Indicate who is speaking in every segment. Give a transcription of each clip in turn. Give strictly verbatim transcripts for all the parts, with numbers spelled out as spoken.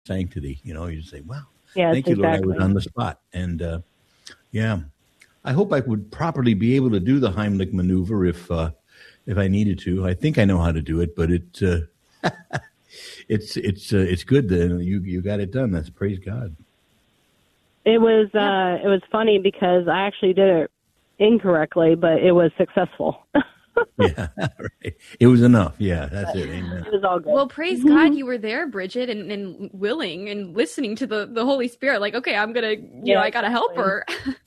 Speaker 1: sanctity. You know, you just say, wow,
Speaker 2: yes,
Speaker 1: thank you,
Speaker 2: exactly.
Speaker 1: Lord, I was on the spot. And uh, yeah, I hope I would properly be able to do the Heimlich maneuver if uh, if I needed to. I think I know how to do it, but it uh, it's it's uh, it's good that you you got it done. That's praise God.
Speaker 2: It was uh, it was funny because I actually did it incorrectly, but it was successful.
Speaker 1: Yeah, right. It was enough. Yeah, that's it. Amen.
Speaker 2: It was all good.
Speaker 3: Well, praise mm-hmm. God you were there, Bridget, and, and willing and listening to the, the Holy Spirit. Like, okay, I'm going to, you yeah, know, I got to help her.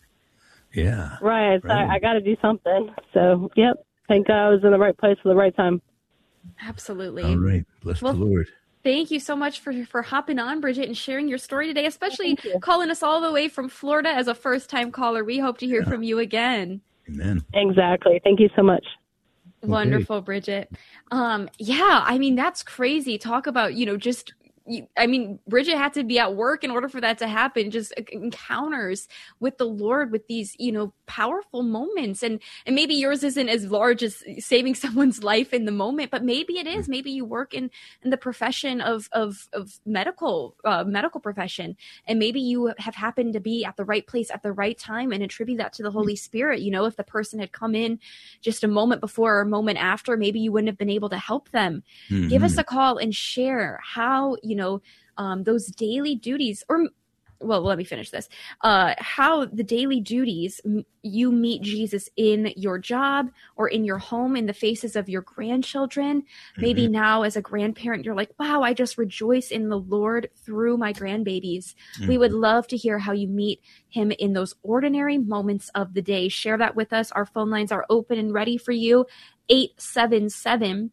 Speaker 1: Yeah.
Speaker 2: Right. So right. I, I got to do something. So, yep. Thank God I was in the right place for the right time.
Speaker 3: Absolutely.
Speaker 1: All right. Bless well, the Lord.
Speaker 3: Thank you so much for, for hopping on, Bridget, and sharing your story today, especially calling us all the way from Florida as a first-time caller. We hope to hear yeah. from you again.
Speaker 1: Amen.
Speaker 2: Exactly. Thank you so much.
Speaker 3: Wonderful, okay. Bridget. Um, yeah, I mean, that's crazy. Talk about, you know, just, you, I mean, Bridget had to be at work in order for that to happen. Just encounters with the Lord with these, you know, powerful moments. And, and maybe yours isn't as large as saving someone's life in the moment, but maybe it is. Maybe you work in, in the profession of, of, of medical, uh, medical profession. And maybe you have happened to be at the right place at the right time and attribute that to the Holy Spirit. You know, if the person had come in just a moment before or a moment after, maybe you wouldn't have been able to help them. Mm-hmm. Give us a call and share how, you know, um, those daily duties, or, well, let me finish this, uh, how the daily duties m- you meet Jesus in your job or in your home, in the faces of your grandchildren. Mm-hmm. Maybe now as a grandparent, you're like, wow, I just rejoice in the Lord through my grandbabies. Mm-hmm. We would love to hear how you meet him in those ordinary moments of the day. Share that with us. Our phone lines are open and ready for you. eight seven seven,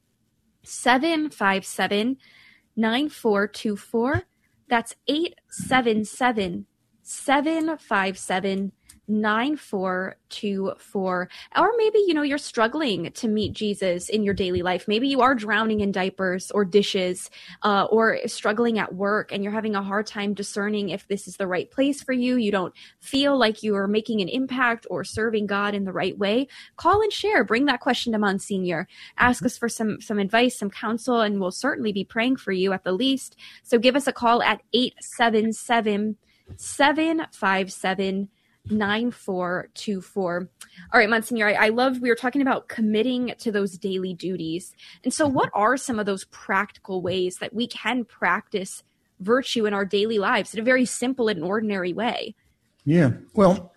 Speaker 3: seven five seven, nine four two four. That's eight seven seven, seven five seven, nine four two four. Or maybe, you know, you're struggling to meet Jesus in your daily life. Maybe you are drowning in diapers or dishes, uh, or struggling at work, and you're having a hard time discerning if this is the right place for you. You don't feel like you are making an impact or serving God in the right way. Call and share. Bring that question to Monsignor. Ask us for some, some advice, some counsel, and we'll certainly be praying for you at the least. So give us a call at eight seven seven, seven five seven, nine four two four. All right, Monsignor, I, I love, we were talking about committing to those daily duties. And so what are some of those practical ways that we can practice virtue in our daily lives in a very simple and ordinary way?
Speaker 1: Yeah, well,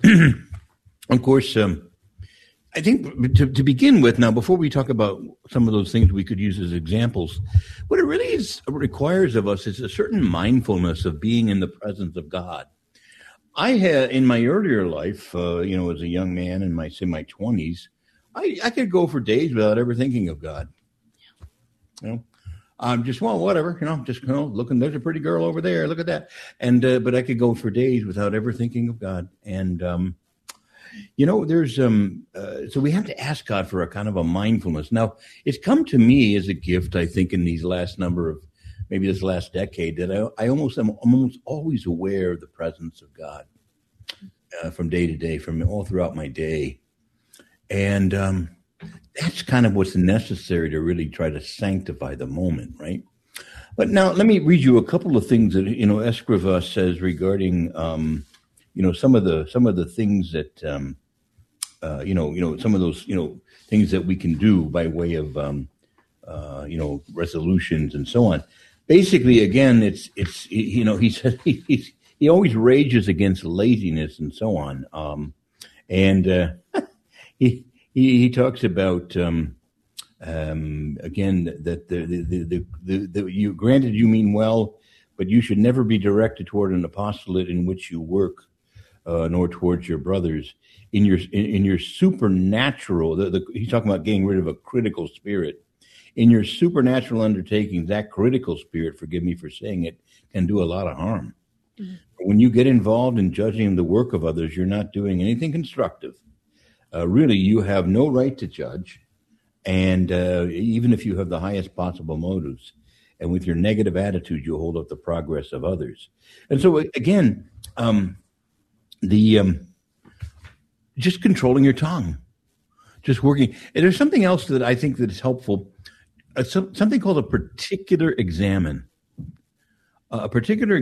Speaker 1: of course, um, I think to, to begin with, now, before we talk about some of those things we could use as examples, what it really is requires of us is a certain mindfulness of being in the presence of God. I had, in my earlier life, uh, you know, as a young man in my, say, my twenties, I, I could go for days without ever thinking of God. You know, I'm just, well, whatever, you know, just, you know, looking, there's a pretty girl over there, look at that. And, uh, but I could go for days without ever thinking of God. And, um, you know, there's, um, uh, so we have to ask God for a kind of a mindfulness. Now, it's come to me as a gift, I think, in these last number of, maybe this last decade, that I, I almost am I'm almost always aware of the presence of God uh, from day to day, from all throughout my day. And um, that's kind of what's necessary to really try to sanctify the moment, right? But now let me read you a couple of things that, you know, Escriva says regarding, um, you know, some of the some of the things that, um, uh, you know, you know, some of those, you know, things that we can do by way of, um, uh, you know, resolutions and so on. Basically, again, it's, it's you know, he says he, he's, he always rages against laziness and so on. Um, and uh, he, he he talks about, um, um, again, that the the, the, the, the, the you granted you mean well, but you should never be directed toward an apostolate in which you work, uh, nor towards your brothers. In your in, in your supernatural, the, the, he's talking about getting rid of a critical spirit. In your supernatural undertakings, that critical spirit, forgive me for saying it, can do a lot of harm. Mm-hmm. When you get involved in judging the work of others, you're not doing anything constructive. Uh, really, you have no right to judge, and uh, even if you have the highest possible motives. And with your negative attitude, you hold up the progress of others. And so, again, um, the um, just controlling your tongue, just working. And there's something else that I think that is helpful. Uh, so, something called a particular examen. Uh, a particular